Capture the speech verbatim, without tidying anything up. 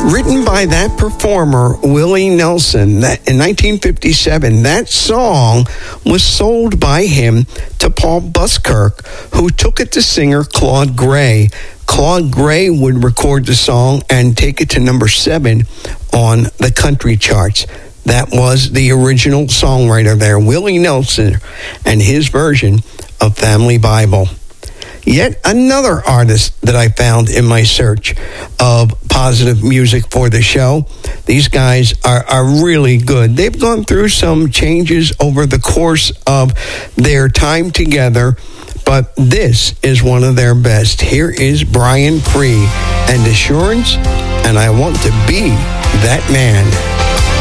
Written by that performer, Willie Nelson, that in nineteen fifty-seven, that song was sold by him to Paul Buskirk, who took it to singer Claude Gray. Claude Gray would record the song and take it to number seven on the country charts. That was the original songwriter there, Willie Nelson, and his version of Family Bible. Yet another artist that I found in my search of positive music for the show. These guys are, are really good. They've gone through some changes over the course of their time together, but this is one of their best. Here is Brian Free and Assurance, and I Want to Be That Man.